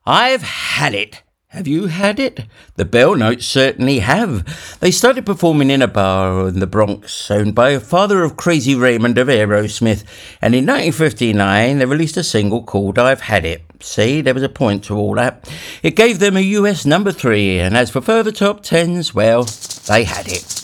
I've had it. Have you had it? The Bell Notes certainly have. They started performing in a bar in the Bronx, owned by a father of Crazy Raymond of Aerosmith, and in 1959 they released a single called I've Had It. See, there was a point to all that. It gave them a US number 3, and as for further top 10s, well, they had it.